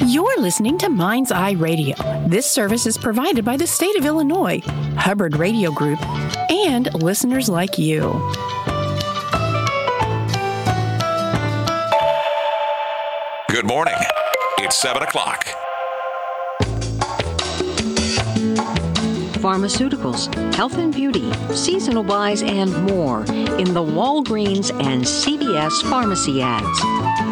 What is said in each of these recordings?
You're listening to Mind's Eye Radio. This service is provided by the state of Illinois, Hubbard Radio Group, and listeners like you. Good morning. It's 7 o'clock. Pharmaceuticals, health and beauty, seasonal buys, and more in the Walgreens and CVS pharmacy ads.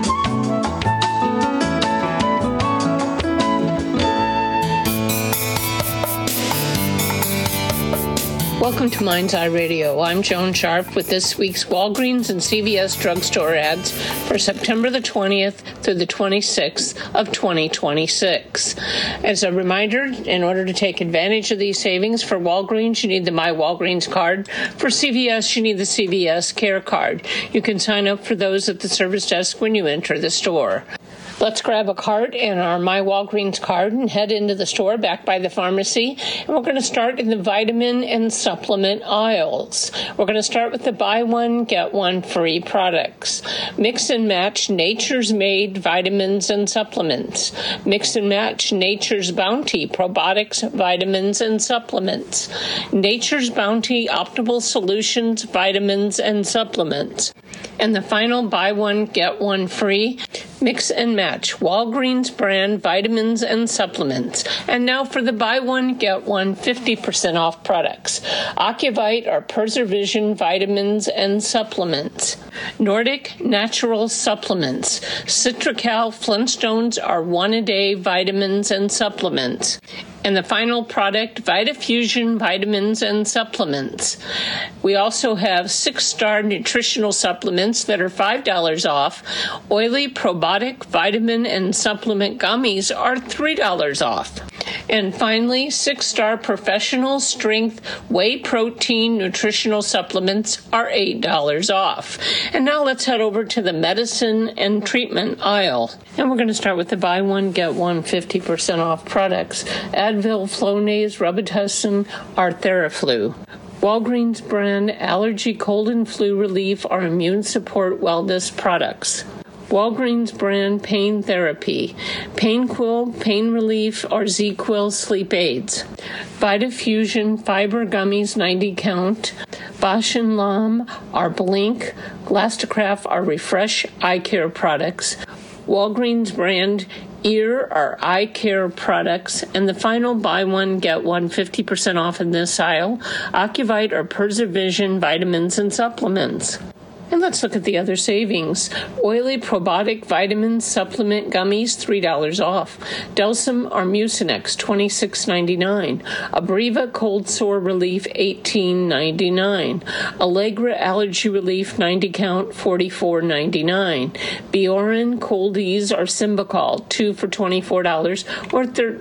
Welcome to Mind's Eye Radio. I'm Joan Sharp with this week's Walgreens and CVS drugstore ads for September the 20th through the 26th of 2026. As a reminder, in order to take advantage of these savings, for Walgreens, you need the My Walgreens card. For CVS, you need the CVS Care card. You can sign up for those at the service desk when you enter the store. Let's grab a cart and our My Walgreens card and head into the store back by the pharmacy. And we're going to start in the vitamin and supplement aisles. We're going to start with the buy one, get one free products. Mix and match Nature's Made vitamins and supplements. Mix and match Nature's Bounty probiotics, vitamins, and supplements. Nature's Bounty Optimal Solutions vitamins and supplements. And the final buy one, get one free. Mix and match Walgreens brand vitamins and supplements. And now for the buy one, get one 50% off products. Ocuvite or Preservision vitamins and supplements. Nordic Natural Supplements. Citracal Flintstones are one-a-day vitamins and supplements. And the final product, VitaFusion vitamins and supplements. We also have 6-star nutritional supplements that are $5 off. Oily probiotic vitamin and supplement gummies are $3 off. And finally, 6-star professional strength whey protein nutritional supplements are $8 off. And now let's head over to the medicine and treatment aisle. And we're going to start with the buy one, get one 50% off products. Advil, Flonase, Robitussin, or Theraflu. Walgreens brand allergy, cold and flu relief or immune support wellness products. Walgreens brand pain therapy, PainQuil, pain relief, or ZQuil sleep aids. VitaFusion fiber gummies 90 count, Bausch & Lomb, or Blink, Glasticraft, or Refresh eye care products. Walgreens brand ear or eye care products, and the final buy one, get one 50% off in this aisle, Ocuvite or Preservision vitamins and supplements. And let's look at the other savings. Oily probiotic vitamin supplement gummies, $3 off. Delsym or Mucinex, $26.99. Abreva cold sore relief, $18.99. Allegra allergy relief, 90 count, $44.99. Biorin cold ease or Symbicol, 2 for $24 or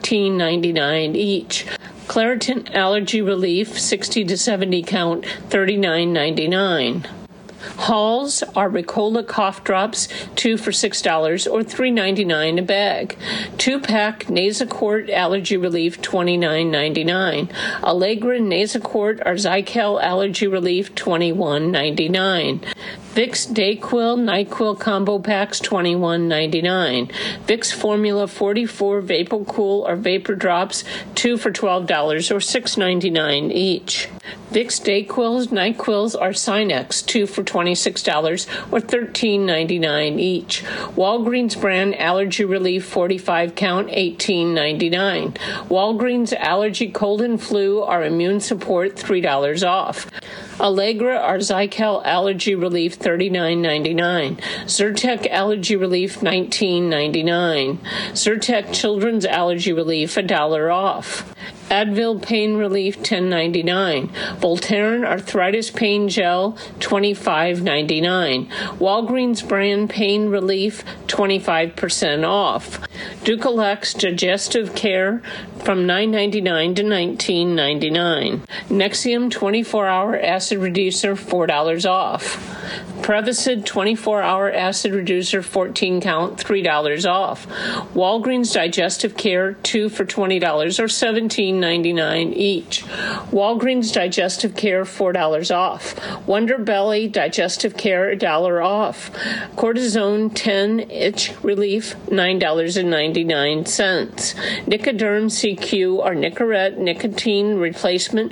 $13.99 each. Claritin allergy relief, 60 to 70 count, $39.99. Halls are Ricola cough drops, 2 for $6 or $3.99 a bag. 2-pack Nasacort allergy relief, $29.99. Allegra Nasacort or Zykel allergy relief, $21.99. Vicks Dayquil NyQuil combo packs, $21.99. Vicks Formula 44 Vapor Cool or Vapor Drops, 2 for $12 or $6.99 each. Vicks Dayquils, NyQuils, or Sinex, 2 for $26 or $13.99 each. Walgreens brand allergy relief 45 count, $18.99. Walgreens allergy cold and flu or immune support, $3 off. Allegra or Zykel allergy relief, $39.99. Zyrtec allergy relief, $19.99. Zyrtec children's allergy relief, $1 off. Advil pain relief, $10.99. Voltaren arthritis pain gel, $25.99. Walgreens brand pain relief, 25% off. Ducalax digestive care from $9.99 to $19.99. Nexium 24-hour acid reducer, $4 off. Prevacid 24-hour acid reducer 14 count, $3 off. Walgreens Digestive Care, 2 for $20 or $17.99 each. Walgreens Digestive Care, $4 off. Wonder Belly Digestive Care, $1 off. Cortisone 10 itch relief, $9.99. Nicoderm CQ or Nicorette nicotine replacement,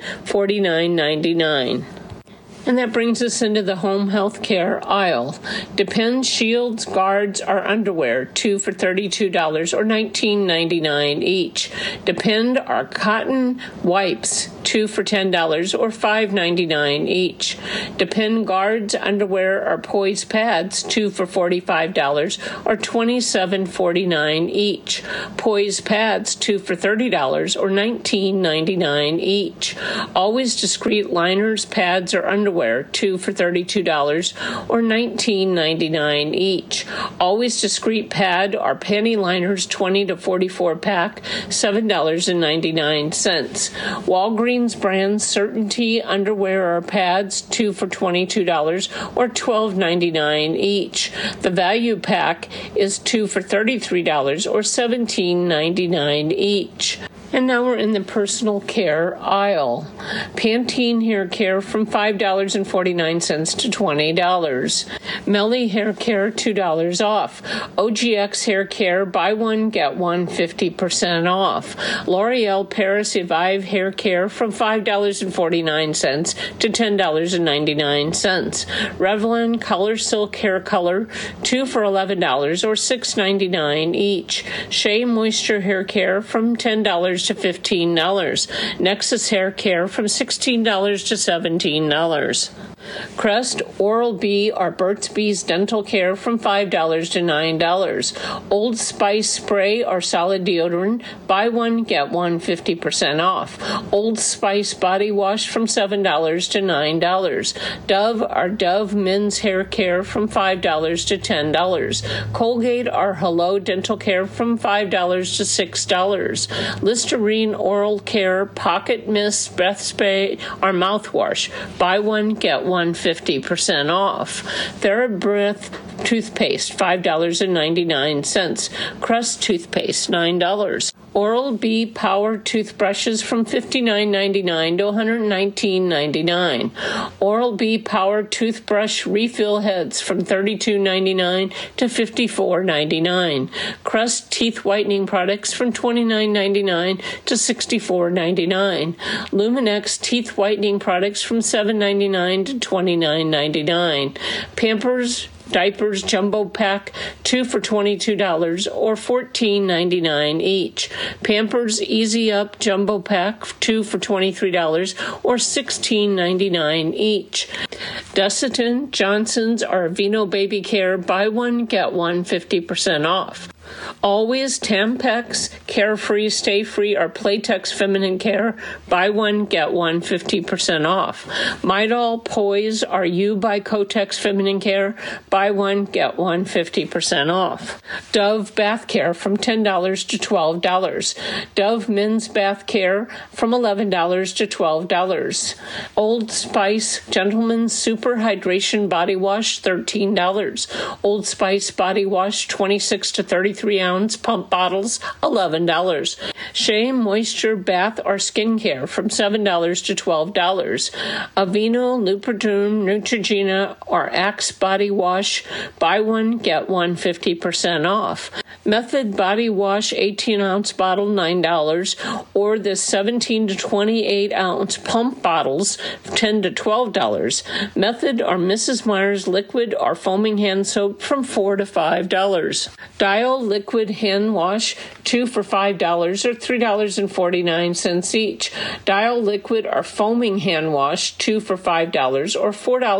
$49.99. And that brings us into the home health care aisle. Depend shields, guards, or underwear, 2 for $32 or $19.99 each. Depend are cotton wipes, 2 for $10 or $5.99 each. Depend guards, underwear, or Poise pads, 2 for $45 or $27.49 each. Poise pads, 2 for $30 or $19.99 each. Always discreet liners, pads, or underwear, 2 for $32 or $19.99 each. Always discreet pad or panty liners, 20 to 44 pack, $7.99. Walgreens brand Certainty underwear or pads, 2 for $22 or $12.99 each. The value pack is 2 for $33 or $17.99 each. And now we're in the personal care aisle. Pantene Hair Care from $5.49 to $20. Melly Hair Care, $2 off. OGX Hair Care, buy one, get one, 50% off. L'Oreal Paris Evive Hair Care from $5.49 to $10.99. Revlon Color Silk Hair Color, 2 for $11 or $6.99 each. Shea Moisture Hair Care from $10 to $15. Nexus Hair Care from $16 to $17. Crest Oral-B or Burt's Bees Dental Care from $5 to $9. Old Spice Spray or Solid Deodorant, buy one, get one, 50% off. Old Spice Body Wash from $7 to $9. Dove or Dove Men's Hair Care from $5 to $10. Colgate or Hello Dental Care from $5 to $6. Listerine Oral Care Pocket Mist Breath Spray or Mouthwash, buy one, get one, 50% off. TheraBreath Toothpaste, $5.99. Crest Toothpaste, $9. Oral-B Power Toothbrushes from $59.99 to $119.99. Oral-B Power Toothbrush Refill Heads from $32.99 to $54.99. Crest Teeth Whitening Products from $29.99 to $64.99. Luminex Teeth Whitening Products from $7.99 to $29.99. Pampers Diapers Jumbo Pack, 2 for $22 or $14.99 each. Pampers Easy Up Jumbo Pack, 2 for $23 or $16.99 each. Desitin, Johnson's, or Aveeno Baby Care, buy one, get one, 50% off. Always Tampax, Carefree, Stay Free, or Playtex Feminine Care, buy one, get one, 50% off. Midol, Poise, or You by Kotex Feminine Care, buy one, get one, 50% off. Dove Bath Care from $10 to $12. Dove Men's Bath Care from $11 to $12. Old Spice Gentleman's Super Hydration Body Wash, $13. Old Spice Body Wash, 26 to 33-ounce pump bottles, $11. Shea Moisture Bath or Skincare from $7 to $12. Aveeno, Lubriderm, Neutrogena, or Axe Body Wash, buy one, get one, 50% off. Method Body Wash 18-ounce bottle, $9, or the 17 to 28-ounce pump bottles, $10 to $12. Method or Mrs. Meyer's liquid or foaming hand soap from $4 to $5. Dial liquid hand wash, 2 for $5 or $3.49 each. Dial liquid or foaming hand wash, 2 for $5 or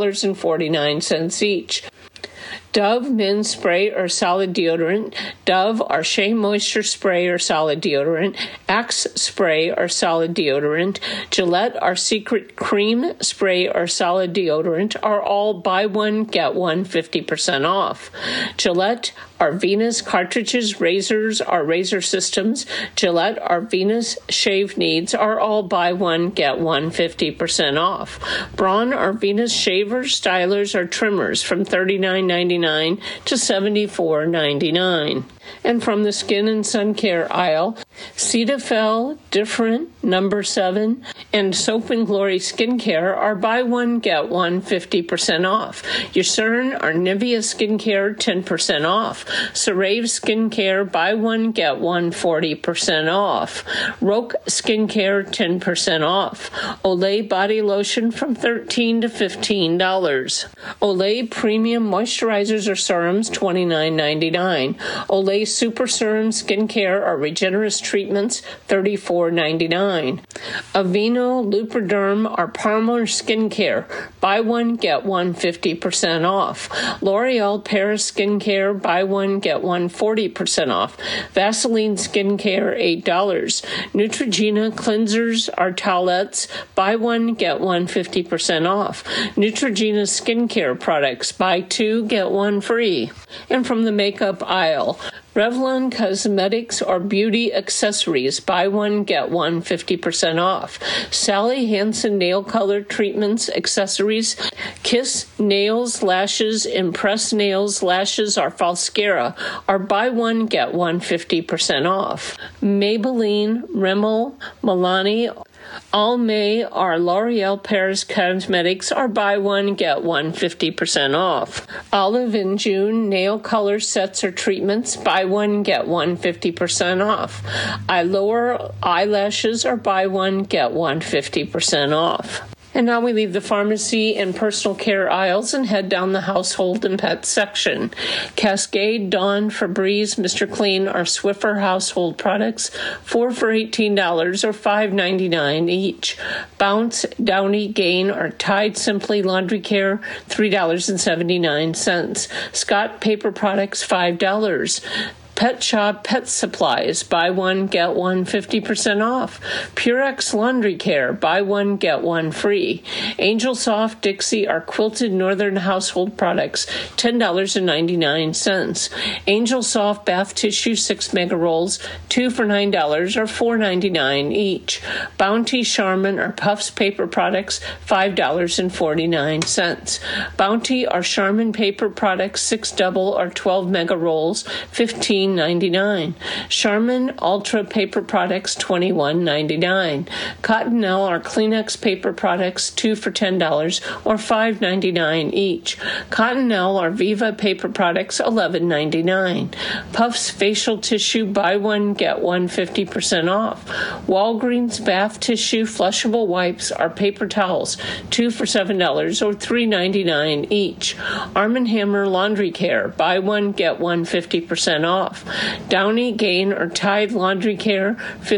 $4.49 each. Dove Men's Spray or Solid Deodorant, Dove or Shea Moisture Spray or Solid Deodorant, Axe Spray or Solid Deodorant, Gillette or Secret Cream Spray or Solid Deodorant are all buy one, get one, 50% off. Gillette Arvinas cartridges, razors, our razor systems, Gillette, Arvinas shave needs are all buy one, get one 50% off. Braun, Arvinas shavers, stylers, or trimmers from $39.99 to $74.99. And from the Skin and Sun Care aisle, Cetaphil, Different, Number 7, and Soap and Glory Skincare are buy one, get one 50% off. Eucerin, our Nivea Skincare 10% off. CeraVe Skincare, buy one, get one 40% off. Roke Skincare 10% off. Olay Body Lotion from $13 to $15. Olay Premium Moisturizers or Serums $29.99. Olay Super Serum Skincare or Regenerist Treatments $34.99. Aveeno Lubriderm or Palmer Skincare, buy one, get one 50% off. L'Oreal Paris Skincare, buy one, get one 40% off. Vaseline Skincare $8. Neutrogena Cleansers or Towelettes, buy one, get one 50% off. Neutrogena Skincare products, buy two, get one free. And from the makeup aisle, Revlon Cosmetics or Beauty Accessories, buy one, get one 50% off. Sally Hansen Nail Color Treatments, Accessories, Kiss Nails, Lashes, Impress Nails, Lashes, or Falscara are buy one, get one 50% off. Maybelline, Rimmel, Milani, Almay or L'Oreal Paris Cosmetics are buy one, get one 50% off. Olive and June nail color sets or treatments, buy one, get one 50% off. Eyelower eyelashes are buy one, get one 50% off. And now we leave the pharmacy and personal care aisles and head down the household and pet section. Cascade, Dawn, Febreze, Mr. Clean are Swiffer household products, 4 for $18 or $5.99 each. Bounce, Downy, Gain are Tide Simply Laundry Care, $3.79. Scott Paper Products, $5. Pet Shop Pet Supplies, buy one, get one 50% off. Purex Laundry Care, buy one, get one free. Angel Soft, Dixie are quilted northern household products, $10.99. Angel Soft Bath Tissue 6 mega rolls, 2 for $9 or $4.99 each. Bounty Charmin or Puffs Paper Products, $5.49. Bounty or Charmin Paper Products 6 double or 12 mega rolls, $15.99. Charmin Ultra Paper Products, $21.99. Cottonelle or Kleenex Paper Products, 2 for $10 or $5.99 each. Cottonelle or Viva Paper Products, $11.99. Puffs Facial Tissue, buy one, get one 50% off. Walgreens Bath Tissue Flushable Wipes or Paper Towels, 2 for $7 or $3.99 each. Arm & Hammer Laundry Care, buy one, get one 50% off. Downy, Gain, or Tide Laundry Care,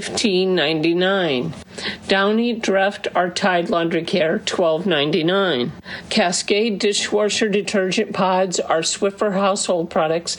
$15.99. Downy, Dreft, or Tide Laundry Care, $12.99. Cascade Dishwasher Detergent Pods or Swiffer Household Products,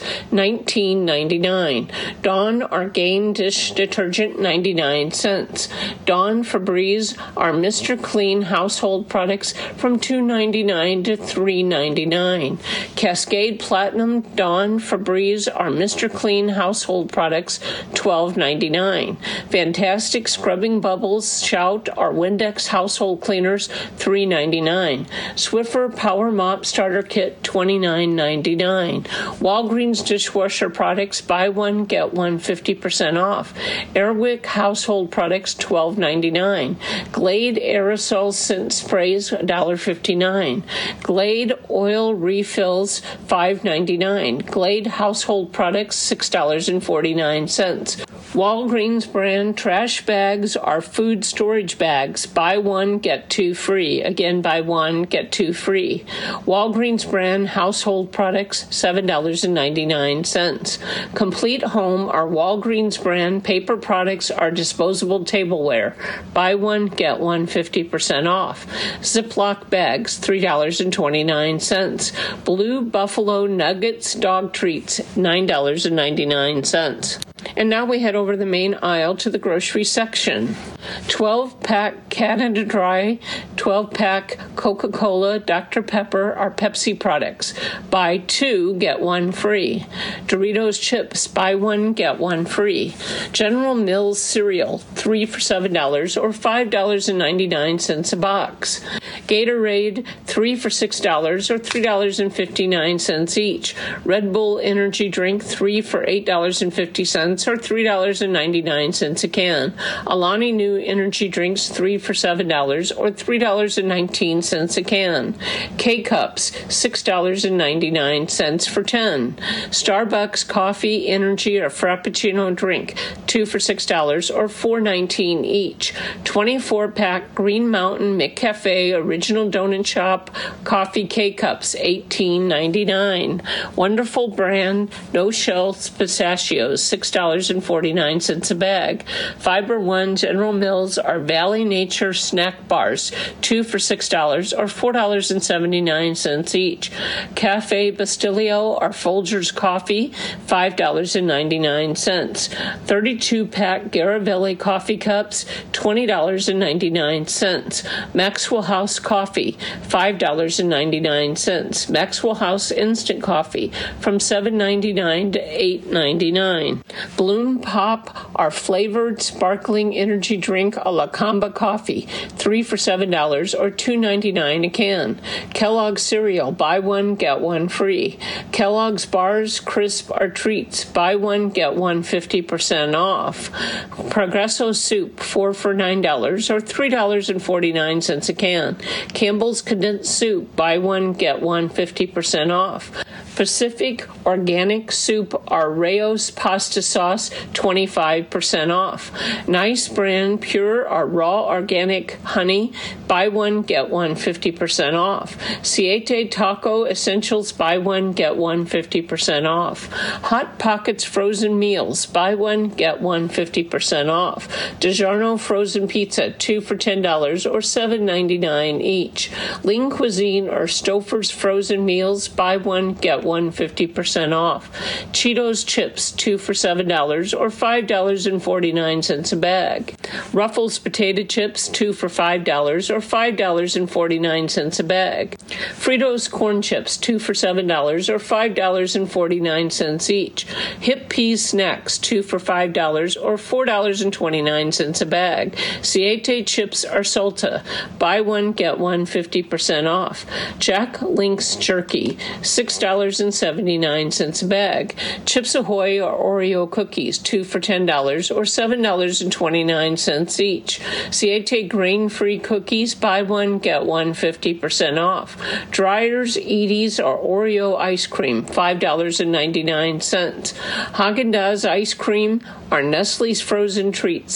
$19.99. Dawn or Gain Dish Detergent, 99 cents. Dawn, Febreze, or Mr. Clean Household Products from $2.99 to $3.99. Cascade Platinum, Dawn, Febreze, or Mr. Clean Household Products, $12.99. Fantastic Scrubbing Bubbles, Shout, or Windex Household Cleaners, $3.99. Swiffer Power Mop Starter Kit, $29.99. Walgreens Dishwasher Products, buy one, get one 50% off. Airwick Household Products, $12.99. Glade Aerosol Scent Sprays, $1.59. Glade Oil Refills, $5.99. Glade Household Products, $6.49. Walgreens brand trash bags are food storage bags. Buy one, get two free. Again, buy one, get two free. Walgreens brand household products, $7.99. Complete Home are Walgreens brand paper products are disposable tableware. Buy one, get one 50% off. Ziploc bags, $3.29. Blue Buffalo Nuggets dog treats, $9.99. And now we head over the main aisle to the grocery section. 12-pack Canada Dry, 12-pack Coca-Cola, Dr. Pepper are Pepsi products. Buy 2, get 1 free. Doritos chips, buy 1, get 1 free. General Mills cereal, 3 for $7 or $5.99 a box. Gatorade, 3 for $6 or $3.59 each. Red Bull energy drink, 3 for $8.50 or $3.99 a can. Alani Nu energy drinks, 3 for $7 or $3.19 a can. K-Cups, $6.99 for 10. Starbucks coffee, energy, or Frappuccino drink, 2 for $6 or $4.19 each. 24-pack Green Mountain McCafe Original Donut Shop coffee K-Cups, $18.99. Wonderful brand, no shells pistachios, $6.49 a bag. Fiber One General Mills are Valley Nature snack bars, 2 for $6 or $4.79 each. Cafe Bastilio or Folgers coffee, $5.99. 32-pack Garavelli coffee cups, $20.99. Maxwell House coffee, $5.99. Maxwell House instant coffee from $7.99 to $8.99. Balloon Pop are flavored sparkling energy drink a la Camba coffee, 3 for $7 or $2.99 a can. Kellogg's cereal, buy 1, get 1 free. Kellogg's bars, crisp or treats, buy 1, get 1 50% off. Progresso soup, 4 for $9 or $3.49 a can. Campbell's condensed soup, buy 1, get 1 50% off. Pacific Organic Soup or Rayos pasta sauce, 25% off. Nice Brand Pure or Raw Organic Honey, buy 1, get 1 50% off. Siete Taco Essentials, buy 1, get 1 50% off. Hot Pockets Frozen Meals, buy 1, get 1 50% off. DiGiorno Frozen Pizza, 2 for $10 or $7.99 each. Ling Cuisine or Stouffer's Frozen Meals, buy 1, get 1 50% off. Cheetos Chips, 2 for $7 or $5.49 a bag. Ruffles Potato Chips, 2 for $5 or $5.49 a bag. Fritos Corn Chips, 2 for $7 or $5.49 each. Hip Peas Snacks, 2 for $5 or $4.29 a bag. Siete Chips or Salta, buy 1, get 1 50% off. Jack Link's Jerky, $6.79 a bag. Chips Ahoy or Oreo cookies, 2 for $10 or $7.29 each. Siete grain-free cookies, buy 1, get 1 50% off. Dryers, Edy's or Oreo ice cream, $5.99. Haagen-Dazs ice cream or Nestle's frozen treats,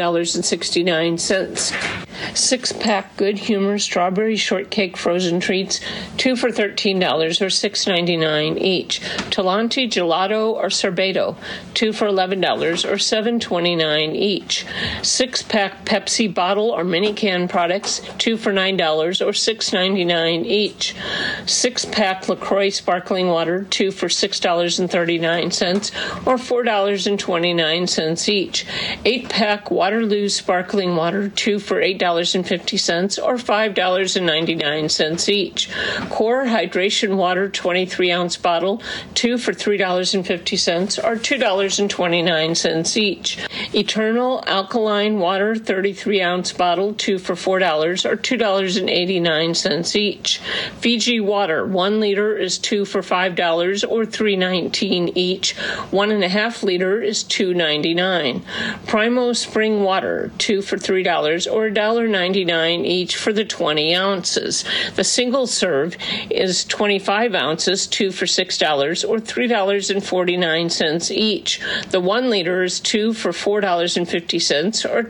$7.69. 6-pack Good Humor strawberry shortcake frozen treats, 2 for $13 or $6.99 each. Talenti gelato or sorbetto, 2 for $11 or $7.29 each. 6-pack Pepsi bottle or mini can products, 2 for $9 or $6.99 each. 6-pack LaCroix sparkling water, 2 for $6.39 or $4.29 each. 8-pack Waterloo sparkling water, 2 for $8.50 or $5.99 each. Core hydration water, 23-ounce bottle, 2 for $3.50 or $2.29 each. Eternal alkaline water, 33-ounce bottle, 2 for $4 or $2.89 each. Fiji water, 1 liter is 2 for $5 or $3.19 each. 1.5 liter is $2.99. Primo spring water, 2 for $3 or $1.99 each for the 20 ounces. The single serve is 25 ounces, 2 for $6 or $3.49 each. The 1 liter is 2 for $4.50 or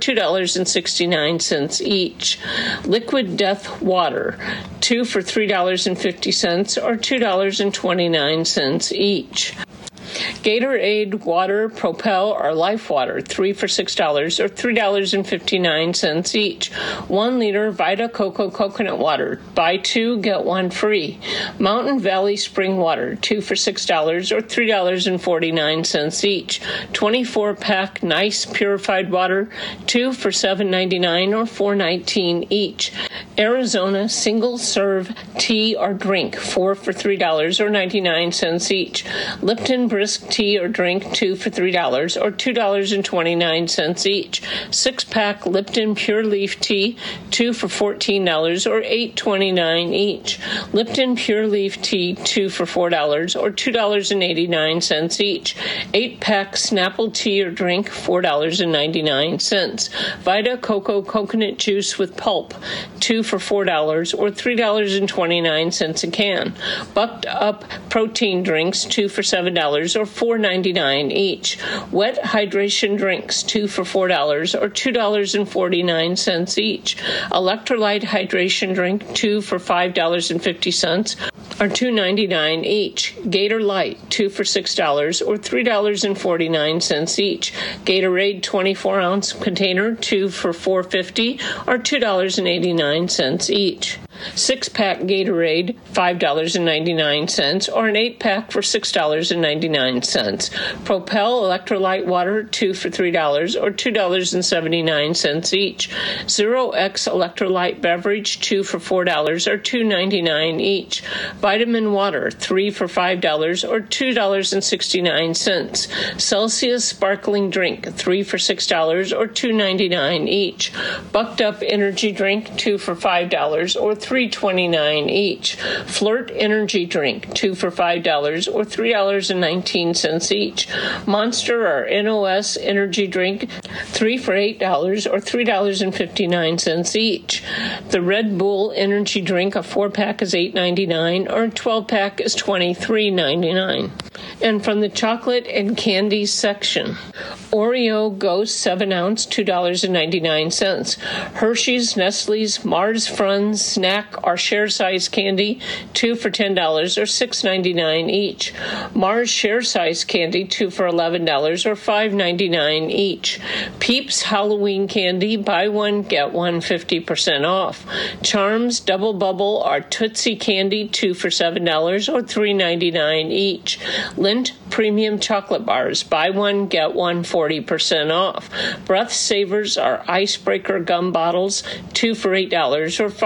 $2.69 each. Liquid Death water, 2 for $3.50 or $2.29 each. Gatorade Water, Propel, or Life Water, 3 for $6 or $3.59 each. 1 liter Vita Coco Coconut Water, buy 2, get 1 free. Mountain Valley Spring Water, 2 for $6 or $3.49 each. 24-pack Nice Purified Water, 2 for $7.99 or $4.19 each. Arizona single-serve tea or drink, 4 for $3 or 99 each. Lipton Brisk Tea or Drink, 2 for $3 or $2.29 each. 6-pack Lipton Pure Leaf Tea, 2 for $14 or $8.29 each. Lipton Pure Leaf Tea, 2 for $4 or $2.89 each. 8-pack Snapple Tea or Drink, $4.99. Vita Coco Coconut Juice with Pulp, 2 for $4 or $3.29 a can. Bucked Up Protein Drinks, 2 for $7 or $4.99 each. Wet Hydration Drinks, 2 for $4 or $2.49 each. Electrolyte Hydration Drink, 2 for $5.50 or $2.99 each. Gator Light, 2 for $6 or $3.49 each. Gatorade 24-ounce container, 2 for $4.50 or $2.89 each. 6-pack Gatorade, $5.99, or an 8-pack for $6.99. Propel Electrolyte Water, 2 for $3 or $2.79 each. Zero X Electrolyte Beverage, 2 for $4 or $2.99 each. Vitamin Water, 3 for $5 or $2.69. Celsius Sparkling Drink, 3 for $6 or $2.99 each. Bucked Up Energy Drink, 2 for $5 or $3.29 each. Flirt Energy Drink, 2 for $5 or $3.19 each. Monster or NOS Energy Drink, 3 for $8 or $3.59 each. The Red Bull Energy Drink, a 4-pack is $8.99 or a 12-pack is $23.99. And from the chocolate and candy section, Oreo Ghost 7-ounce, $2.99. Hershey's, Nestle's, Mars Friends, Snack or Share Size Candy, 2 for $10 or $6.99 each. Mars Share Size Candy, 2 for $11 or $5.99 each. Peeps Halloween Candy, buy 1, get 1 50% off. Charms Double Bubble or Tootsie Candy, 2 for $7 or $3.99 each. Lindt Premium Chocolate Bars, buy 1, get 1 40% off. Breath Savers are Icebreaker Gum Bottles, 2 for $8 or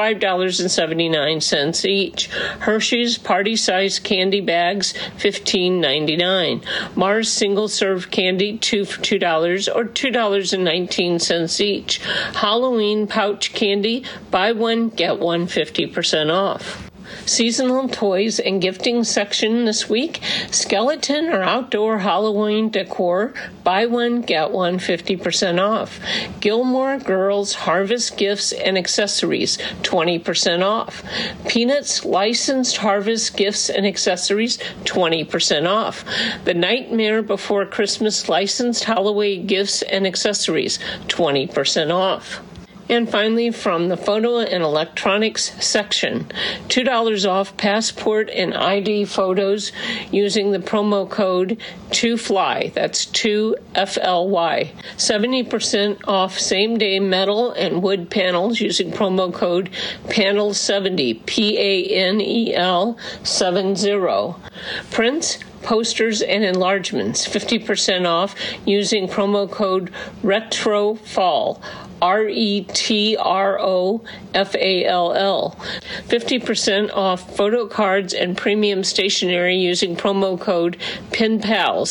$5.79 each. Hershey's Party Size Candy Bags, $15.99. Mars Single Serve Candy, 2 for $2 or $2.19 each. Halloween Pouch Candy, buy 1, get 1 50% off. Seasonal toys and gifting section this week: skeleton or outdoor Halloween decor, buy 1, get 1 50% off. Gilmore Girls Harvest Gifts and Accessories, 20% off. Peanuts Licensed Harvest Gifts and Accessories, 20% off. The Nightmare Before Christmas Licensed Halloween Gifts and Accessories, 20% off. And finally, from the photo and electronics section, $2 off passport and ID photos using the promo code 2FLY. That's 2FLY. 70% off same-day metal and wood panels using promo code PANEL70, PANEL 70. Prints, posters, and enlargements, 50% off using promo code RETROFALL. RETROFALL. 50% off photo cards and premium stationery using promo code PENPALS,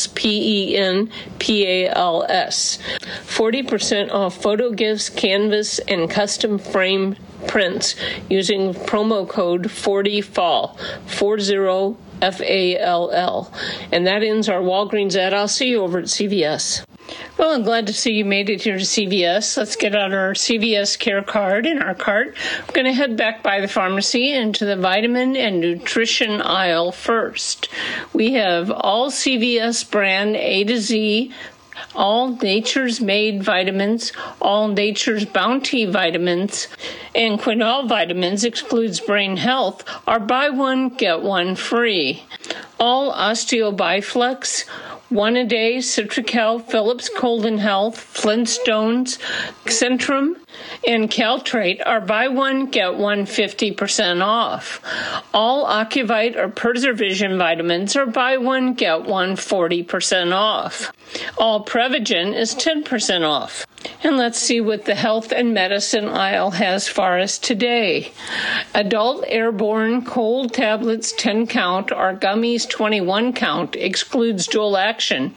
PENPALS. 40% off photo gifts, canvas, and custom frame prints using promo code 40FALL, 40FALL. And that ends our Walgreens ad. I'll see you over at CVS. Well, I'm glad to see you made it here to CVS. Let's get out our CVS Care card in our cart. We're going to head back by the pharmacy into the vitamin and nutrition aisle first. We have all CVS brand A to Z, all Nature's Made vitamins, all Nature's Bounty vitamins, and Quinol vitamins excludes brain health are buy 1, get 1 free. All OsteoBiflex, One-A-Day, Citracal, Philips Cold and Health, Flintstones, Centrum, and Caltrate are buy one, get one 50% off. All Ocuvite or Preservision vitamins are buy one, get one 40% off. All Prevagen is 10% off. And let's see what the health and medicine aisle has for us today. Adult Airborne Cold Tablets 10 count or gummies 21 count excludes dual action,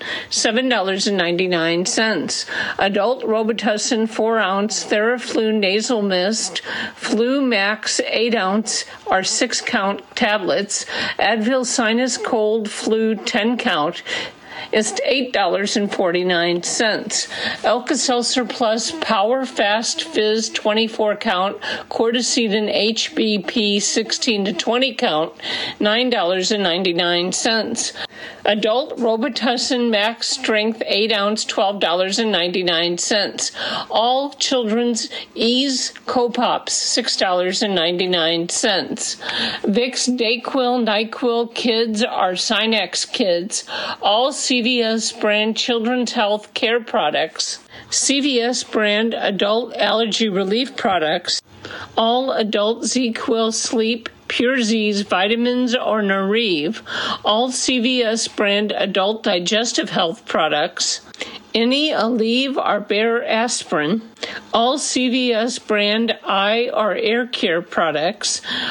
$7.99. Adult Robitussin 4 ounce Theraflu nasal mist, Flu Max 8 ounce or 6 count tablets, Advil Sinus Cold Flu 10 count, is $8.49. Alka-Seltzer Plus Power Fast Fizz 24 count, Corticedin HBP 16 to 20 count, $9.99. Adult Robitussin Max Strength 8 ounce, $12.99. All Children's Ease Copops, $6.99. Vicks DayQuil NyQuil Kids or Sinex Kids. All CVS brand children's health care products, CVS brand adult allergy relief products, all adult ZQuil Sleep, Pure Z's vitamins or Nariv, all CVS brand adult digestive health products, any Aleve or Bayer aspirin, all CVS brand eye or air care products,